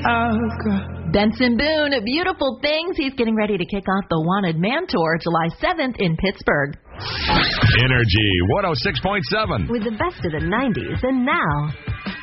Benson Boone, Beautiful Things. He's getting ready to kick off the Wanted Man Tour July 7th in Pittsburgh. Energy 106.7. With the best of the 90s and now.